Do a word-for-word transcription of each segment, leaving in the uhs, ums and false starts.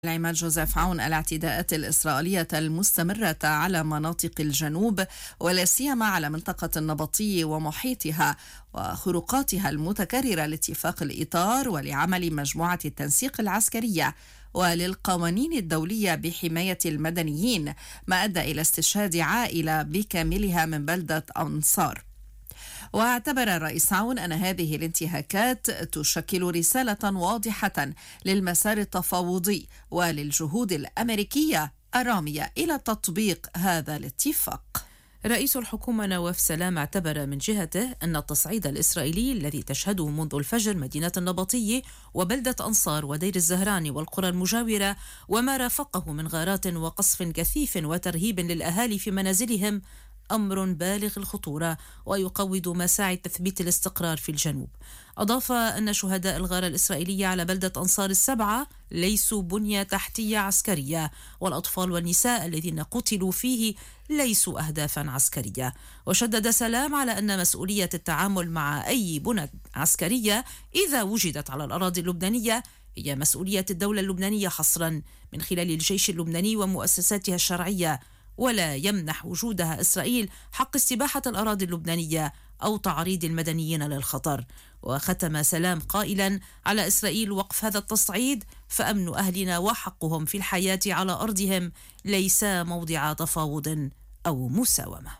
العماد جوزيف عون الاعتداءات الإسرائيلية المستمرة على مناطق الجنوب ولا سيما على منطقة النبطي ومحيطها وخروقاتها المتكررة لاتفاق الإطار ولعمل مجموعة التنسيق العسكرية وللقوانين الدولية بحماية المدنيين، ما أدى إلى استشهاد عائلة بكاملها من بلدة أنصار. واعتبر الرئيس عون أن هذه الانتهاكات تشكل رسالة واضحة للمسار التفاوضي وللجهود الأمريكية الرامية إلى تطبيق هذا الاتفاق. رئيس الحكومة نواف سلام اعتبر من جهته أن التصعيد الإسرائيلي الذي تشهده منذ الفجر مدينة النبطي وبلدة أنصار ودير الزهراني والقرى المجاورة وما رافقه من غارات وقصف كثيف وترهيب للأهالي في منازلهم أمر بالغ الخطورة ويقوض مساعي تثبيت الاستقرار في الجنوب. أضاف أن شهداء الغارة الإسرائيلية على بلدة أنصار السبعة ليسوا بنية تحتية عسكرية، والأطفال والنساء الذين قتلوا فيه ليسوا أهدافا عسكرية. وشدد سلام على أن مسؤولية التعامل مع أي بنى عسكرية إذا وجدت على الأراضي اللبنانية هي مسؤولية الدولة اللبنانية حصرا من خلال الجيش اللبناني ومؤسساتها الشرعية، ولا يمنح وجودها إسرائيل حق استباحة الأراضي اللبنانية أو تعريض المدنيين للخطر. وختم سلام قائلا على إسرائيل وقف هذا التصعيد، فأمن أهلنا وحقهم في الحياة على أرضهم ليس موضع تفاوض أو مساومة.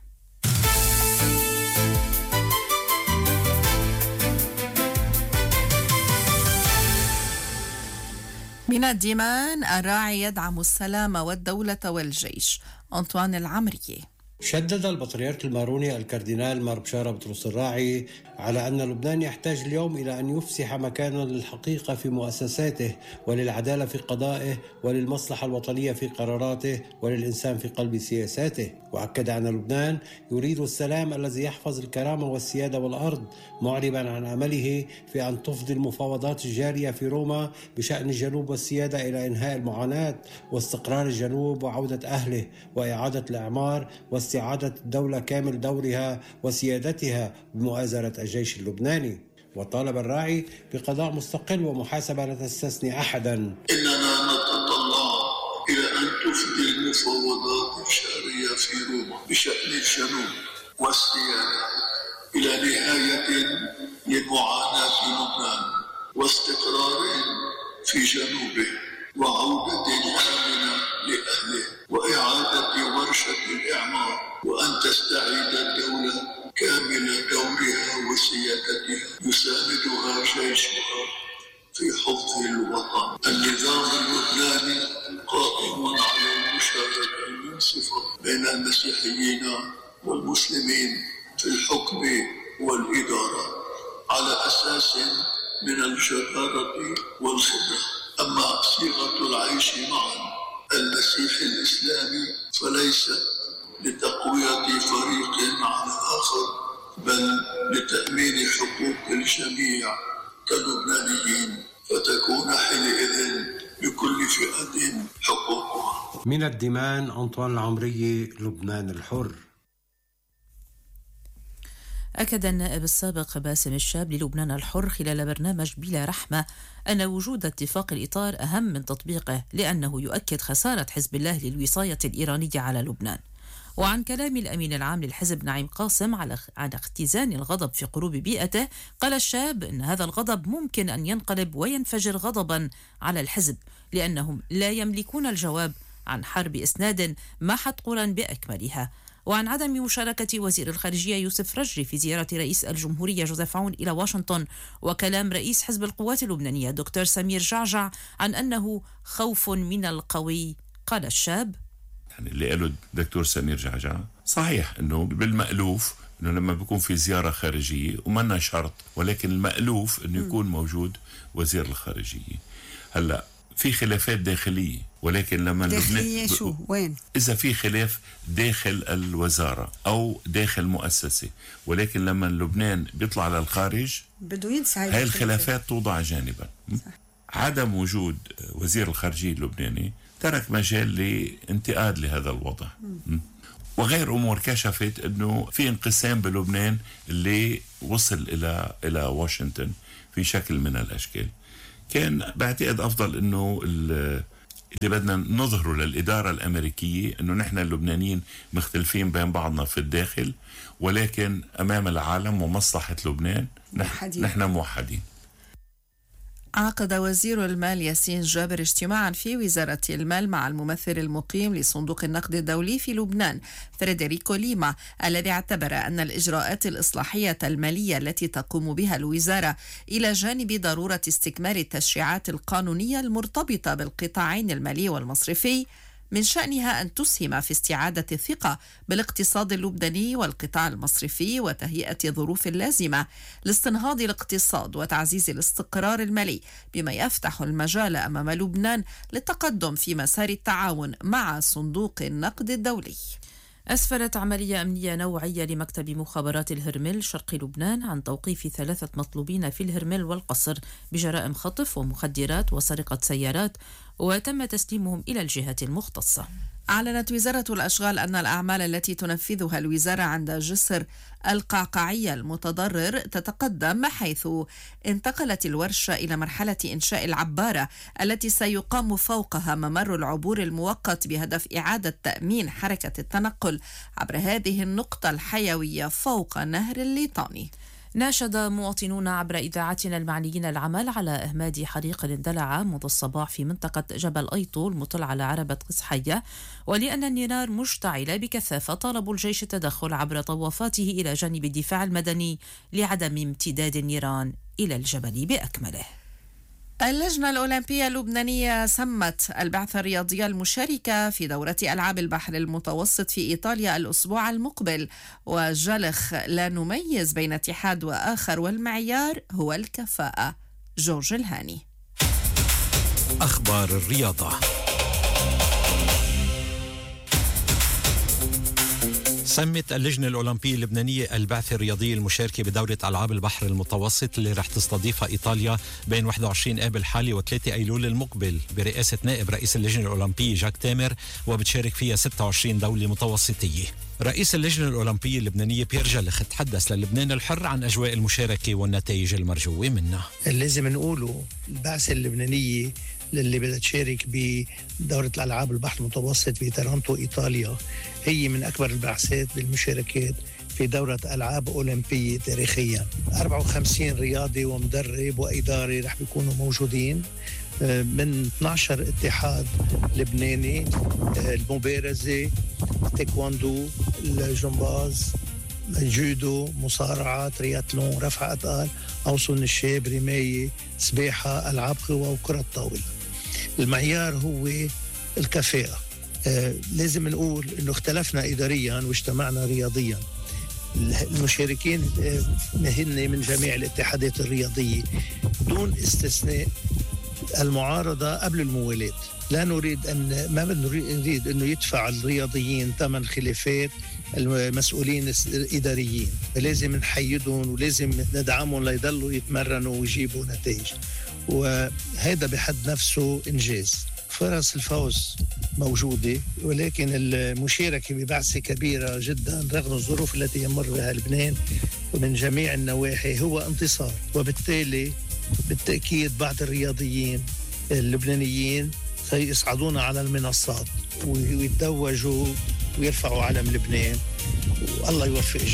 من الدمام الراعي يدعم السلام والدولة والجيش. أنطوان العمري. شدد البطريرك الماروني الكاردينال مار بشارة بطرس الراعي على أن لبنان يحتاج اليوم إلى أن يفسح مكانا للحقيقة في مؤسساته وللعدالة في قضائه وللمصلحة الوطنية في قراراته وللإنسان في قلب سياساته. وأكد أن لبنان يريد السلام الذي يحفظ الكرامة والسيادة والأرض، معربا عن أمله في أن تفضي المفاوضات الجارية في روما بشأن الجنوب والسيادة إلى إنهاء المعاناة واستقرار الجنوب وعودة أهله وإعادة الإعمار واستعادة الدولة كامل دورها وسيادتها بمؤازرة الجيش اللبناني. وطالب الراعي بقضاء مستقل ومحاسبة لا تستثني أحدا. إننا نتطلع إلى أن تفضي المفاوضات الجارية في روما بشأن الجنوب والسيادة إلى نهاية لمعاناة لبنان واستقرار في جنوبه وعودة آمنة لأهله وإعادة ورشة الإعمار، وأن تستعيد الدولة كامل دورها وسيادتها يساندها جيشها في حفظ الوطن. النظام اللبناني قائم على المشاركة المنصفة بين المسيحيين والمسلمين في الحكم والإدارة على أساس من الجدارة والخبرة. أما صيغة العيش معا المسيح الإسلامي فليس لتقوية فريق على آخر، بل لتأمين حقوق الجميع كلبنانيين، فتكون حينئذ لكل فئة حقوقها. من الدمام أنطوان العمري، لبنان الحر. أكد النائب السابق باسم الشاب للبنان الحر خلال برنامج بلا رحمة أن وجود اتفاق الإطار أهم من تطبيقه، لأنه يؤكد خسارة حزب الله للوصاية الإيرانية على لبنان. وعن كلام الأمين العام للحزب نعيم قاسم على عن اختزان الغضب في قلوب بيئته، قال الشاب أن هذا الغضب ممكن أن ينقلب وينفجر غضبا على الحزب، لأنهم لا يملكون الجواب عن حرب إسناد ما حتقولا بأكملها. وعن عدم مشاركة وزير الخارجية يوسف رجري في زيارة رئيس الجمهورية جوزيف عون إلى واشنطن، وكلام رئيس حزب القوات اللبنانية دكتور سمير جعجع عن أنه خوف من القوي. قال الشاب يعني اللي قاله دكتور سمير جعجع صحيح، أنه بالمألوف أنه لما بيكون في زيارة خارجية ومنا شرط، ولكن المألوف أنه يكون موجود وزير الخارجية. هلأ في خلافات داخلية، ولكن لما داخلية ب... شو وين؟ إذا في خلاف داخل الوزارة أو داخل مؤسسة، ولكن لما لبنان بيطلع للخارج بده ينسى هاي الخلافات توضع جانبا. صح. عدم وجود وزير الخارجية اللبناني ترك مجال لانتقاد لهذا الوضع. م. وغير أمور كشفت أنه في انقسام بلبنان اللي وصل إلى إلى واشنطن في شكل من الأشكال. كان بعتقد أفضل أنه اللي بدنا نظهره للإدارة الأمريكية أنه نحن اللبنانيين مختلفين بين بعضنا في الداخل، ولكن أمام العالم ومصلحة لبنان موحدين. نحن موحدين. عقد وزير المال ياسين جابر اجتماعا في وزارة المال مع الممثل المقيم لصندوق النقد الدولي في لبنان فريدريكو ليما، الذي اعتبر أن الإجراءات الإصلاحية المالية التي تقوم بها الوزارة إلى جانب ضرورة استكمال التشريعات القانونية المرتبطة بالقطاعين المالي والمصرفي من شأنها أن تسهم في استعادة الثقة بالاقتصاد اللبناني والقطاع المصرفي وتهيئة الظروف اللازمة لاستنهاض الاقتصاد وتعزيز الاستقرار المالي، بما يفتح المجال أمام لبنان للتقدم في مسار التعاون مع صندوق النقد الدولي. أسفرت عملية أمنية نوعية لمكتب مخابرات الهرمل شرق لبنان عن توقيف ثلاثة مطلوبين في الهرمل والقصر بجرائم خطف ومخدرات وسرقة سيارات، وتم تسليمهم إلى الجهة المختصة. أعلنت وزارة الأشغال أن الأعمال التي تنفذها الوزارة عند جسر القعقاعية المتضرر تتقدم، حيث انتقلت الورشة إلى مرحلة إنشاء العبارة التي سيقام فوقها ممر العبور المؤقت بهدف إعادة تأمين حركة التنقل عبر هذه النقطة الحيوية فوق نهر الليطاني. ناشد مواطنون عبر إذاعتنا المعنيين العمل على إهماد حريق اندلع منذ الصباح في منطقة جبل أيطو المطل على عربة قصحية، ولأن النيران مشتعلة بكثافة طالبوا الجيش التدخل عبر طوافاته إلى جانب الدفاع المدني لعدم امتداد النيران إلى الجبل بأكمله. اللجنة الأولمبية اللبنانية سمت البعثة الرياضية المشاركة في دورة ألعاب البحر المتوسط في إيطاليا الأسبوع المقبل، وجلخ لا نميز بين اتحاد وآخر والمعيار هو الكفاءة. جورج الهاني. أخبار الرياضة. سمت اللجنة الأولمبية اللبنانية البعثة الرياضية المشاركة بدورة ألعاب البحر المتوسط اللي رح تستضيفها إيطاليا بين واحد وعشرين آب الحالي وثلاثة أيلول المقبل برئاسة نائب رئيس اللجنة الأولمبية جاك تامر، وبتشارك فيها ستة وعشرين دولة متوسطية. رئيس اللجنة الأولمبية اللبنانية بيير جلخ تحدث للبنان الحر عن أجواء المشاركة والنتائج المرجوة منها. لازم نقوله البعثة اللبنانية اللي بدها تشارك بدورة الألعاب البحر المتوسط في تورونتو إيطاليا هي من أكبر البعثات بالمشاركات في دورة ألعاب أولمبية تاريخيا. أربعة وخمسين رياضي ومدرب وإداري رح بيكونوا موجودين من اثني عشر اتحاد لبناني، المبارزة، تايكواندو، الجمباز، الجودو، مصارعة، ترياتلون، رفع أثقال، أوصل نشاب، رماية، سباحة، ألعاب قوى وكرة طاولة. المعيار هو الكفاءة. آه لازم نقول إنه اختلفنا إداريا واجتمعنا رياضيا. المشاركين آه هن من جميع الاتحادات الرياضية دون استثناء. المعارضة قبل الموالاة. لا نريد أن ما نريد أنه يدفع الرياضيين ثمن خلافات المسؤولين الإداريين. لازم نحيدهم ولازم ندعمهم ليضلوا يتمرنوا ويجيبوا نتائج، وهذا بحد نفسه إنجاز. فرص الفوز موجودة، ولكن المشاركة ببعثة كبيرة جدا رغم الظروف التي يمر بها لبنان ومن جميع النواحي هو انتصار. وبالتالي بالتأكيد بعض الرياضيين اللبنانيين سيصعدون على المنصات ويتوجوا ويرفعوا علم لبنان، والله يوفق.